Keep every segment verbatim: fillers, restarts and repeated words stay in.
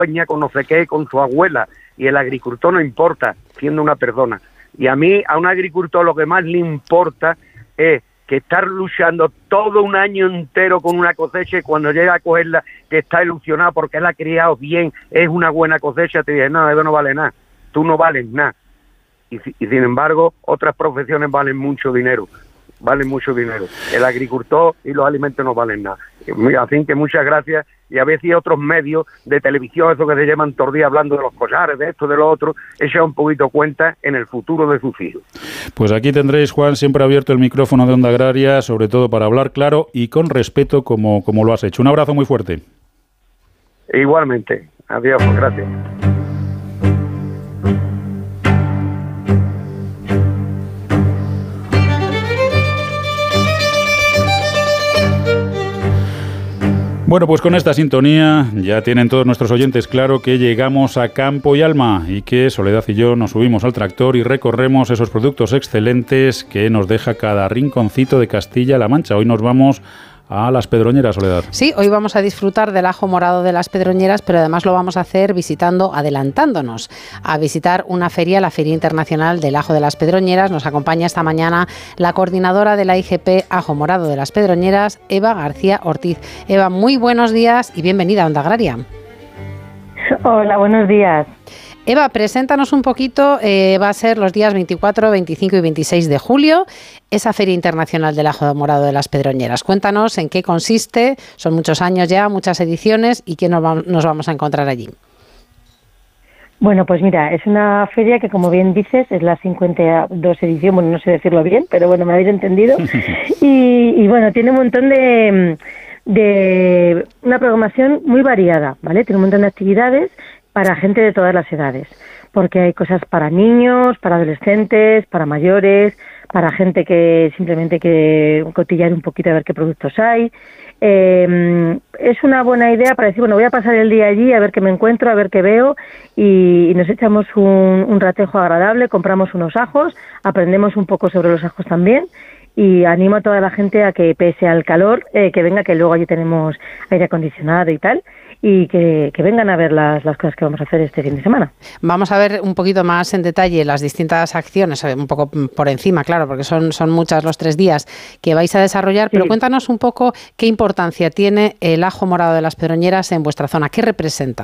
peña con no sé qué, con su abuela, y el agricultor no importa, siendo una persona. Y a mí, a un agricultor lo que más le importa es que estar luchando todo un año entero con una cosecha y cuando llega a cogerla, que está ilusionado porque él ha criado bien, es una buena cosecha, te dice, no, eso no vale nada, tú no vales nada. Y, y sin embargo, otras profesiones valen mucho dinero, valen mucho dinero. El agricultor y los alimentos no valen nada. Así que muchas gracias, y a veces otros medios de televisión, esos que se llevan todo el día hablando de los collares, de esto, de lo otro, echa un poquito cuenta en el futuro de sus hijos. Pues aquí tendréis, Juan, siempre abierto el micrófono de Onda Agraria, sobre todo para hablar claro y con respeto como, como lo has hecho. Un abrazo muy fuerte. Igualmente. Adiós, pues, gracias. Bueno, pues con esta sintonía ya tienen todos nuestros oyentes claro que llegamos a Campo y Alma y que Soledad y yo nos subimos al tractor y recorremos esos productos excelentes que nos deja cada rinconcito de Castilla-La Mancha. Hoy nos vamos a Las Pedroñeras, Soledad. Sí, hoy vamos a disfrutar del ajo morado de Las Pedroñeras, pero además lo vamos a hacer visitando, adelantándonos, a visitar una feria, la Feria Internacional del Ajo de Las Pedroñeras. Nos acompaña esta mañana la coordinadora de la I G P Ajo Morado de Las Pedroñeras, Eva García Ortiz. Eva, muy buenos días y bienvenida a Onda Agraria. Hola, buenos días. Eva, preséntanos un poquito, eh, va a ser los días veinticuatro, veinticinco y veintiséis de julio, esa Feria Internacional del Ajo Morado de Las Pedroñeras. Cuéntanos en qué consiste, son muchos años ya, muchas ediciones, y qué nos, va, nos vamos a encontrar allí. Bueno, pues mira, es una feria que, como bien dices, es la cincuenta y dos edición, bueno, no sé decirlo bien, pero bueno, me habéis entendido, y, y bueno, tiene un montón de, de, una programación muy variada, ¿vale? Tiene un montón de actividades para gente de todas las edades, porque hay cosas para niños, para adolescentes, para mayores, para gente que simplemente quiere cotillar un poquito a ver qué productos hay. Eh, es una buena idea para decir, bueno, voy a pasar el día allí a ver qué me encuentro, a ver qué veo, y, y nos echamos un, un ratejo agradable, compramos unos ajos, aprendemos un poco sobre los ajos también, y animo a toda la gente a que, pese al calor, eh, que venga, que luego allí tenemos aire acondicionado y tal, y que, que vengan a ver las, las cosas que vamos a hacer este fin de semana. Vamos a ver un poquito más en detalle las distintas acciones, un poco por encima, claro, porque son, son muchas los tres días que vais a desarrollar, sí. Pero cuéntanos un poco qué importancia tiene el ajo morado de Las Pedroñeras en vuestra zona, ¿qué representa?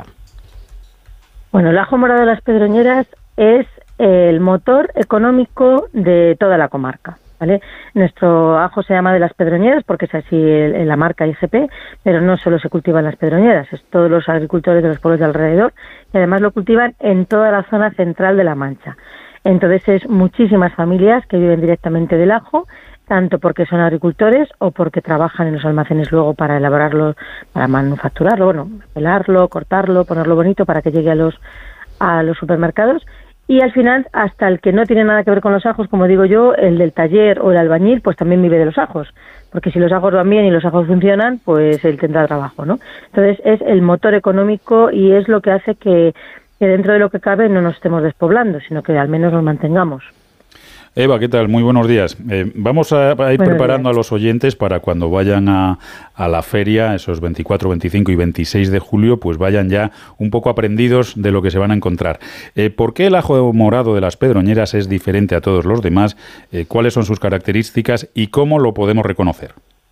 Bueno, el ajo morado de Las Pedroñeras es el motor económico de toda la comarca, ¿vale? Nuestro ajo se llama de Las Pedroñeras porque es así el, el, la marca I G P, pero no solo se cultiva en Las Pedroñeras, es todos los agricultores de los pueblos de alrededor, y además lo cultivan en toda la zona central de La Mancha. Entonces es muchísimas familias que viven directamente del ajo, tanto porque son agricultores o porque trabajan en los almacenes luego para elaborarlo, para manufacturarlo, bueno, pelarlo, cortarlo, ponerlo bonito para que llegue a los a los supermercados. Y al final, hasta el que no tiene nada que ver con los ajos, como digo yo, el del taller o el albañil, pues también vive de los ajos. Porque si los ajos van bien y los ajos funcionan, pues él tendrá trabajo, ¿no? Entonces es el motor económico y es lo que hace que, que dentro de lo que cabe no nos estemos despoblando, sino que al menos nos mantengamos. Eva, ¿qué tal? Muy buenos días. Eh, vamos a, a ir buenos preparando días a los oyentes para cuando vayan a, a la feria, esos veinticuatro, veinticinco y veintiséis de julio, pues vayan ya un poco aprendidos de lo que se van a encontrar. Eh, ¿Por qué el ajo morado de Las Pedroñeras es diferente a todos los demás? Eh, ¿Cuáles son sus características y cómo lo podemos reconocer?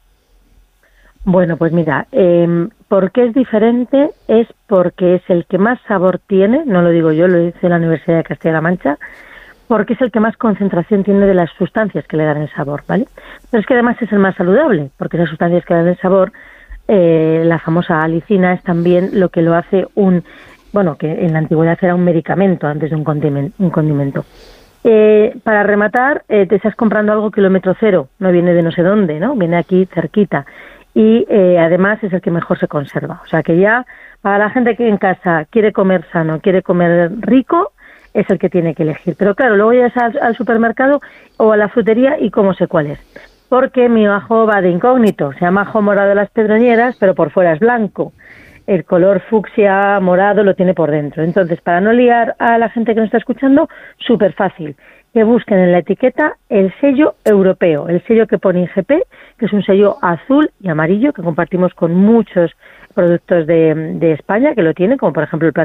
Bueno, pues mira, eh, ¿por qué es diferente? Es porque es el que más sabor tiene, no lo digo yo, lo dice la Universidad de Castilla-La Mancha, porque es el que más concentración tiene de las sustancias que le dan el sabor, ¿vale? Pero es que además es el más saludable, porque esas sustancias que dan el sabor, eh, la famosa alicina, es también lo que lo hace un, bueno, que en la antigüedad era un medicamento antes de un condimento. Un condimento. Eh, para rematar, eh, te estás comprando algo kilómetro cero, no viene de no sé dónde, ¿no? Viene aquí cerquita. Y eh, además es el que mejor se conserva. O sea que ya, para la gente que en casa quiere comer sano, quiere comer rico, es el que tiene que elegir. Pero claro, luego llegas al, al supermercado o a la frutería y cómo sé cuál es. Porque mi ajo va de incógnito. Se llama ajo morado de Las Pedroñeras, pero por fuera es blanco. El color fucsia morado lo tiene por dentro. Entonces, para no liar a la gente que nos está escuchando, súper fácil. Que busquen en la etiqueta el sello europeo, el sello que pone I G P, que es un sello azul y amarillo que compartimos con muchos productos de, de España que lo tienen, como por ejemplo el